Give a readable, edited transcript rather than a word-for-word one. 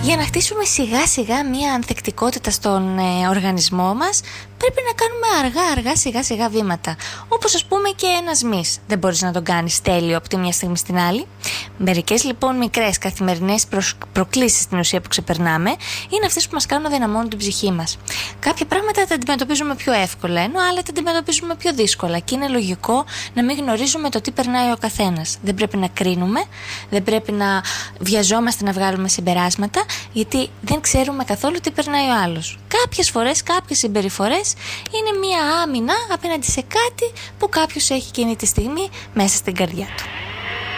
Για να χτίσουμε σιγά σιγά μια ανθεκτικότητα στον οργανισμό μας, πρέπει να κάνουμε αργά σιγά σιγά βήματα. Όπως ας πούμε και ένας μυς. Δεν μπορείς να τον κάνεις τέλειο από τη μια στιγμή στην άλλη. Μερικές λοιπόν μικρές καθημερινές προκλήσεις στην ουσία που ξεπερνάμε είναι αυτές που μας κάνουν να δυναμώνουν την ψυχή μας. Κάποια πράγματα τα αντιμετωπίζουμε πιο εύκολα, ενώ άλλα τα αντιμετωπίζουμε πιο δύσκολα. Και είναι λογικό να μην γνωρίζουμε το τι περνάει ο καθένας. Δεν πρέπει να κρίνουμε, δεν πρέπει να βιαζόμαστε να βγάλουμε συμπεράσματα, γιατί δεν ξέρουμε καθόλου τι περνάει ο άλλος. Κάποιες φορές, κάποιες συμπεριφορές είναι μία άμυνα απέναντι σε κάτι που κάποιος έχει εκείνη τη στιγμή μέσα στην καρδιά του.